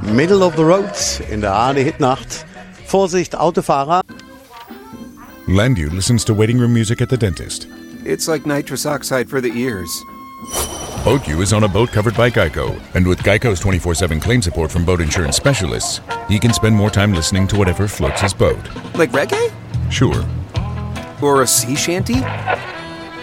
Middle of the Road in der ARD Hitnacht. Vorsicht, Autofahrer. Landu listens to waiting room music at the dentist. It's like nitrous oxide for the ears. Boatju is on a boat covered by Geico. And with Geico's 24/7 claim support from boat insurance specialists, he can spend more time listening to whatever floats his boat. Like reggae? Sure. Or a sea shanty?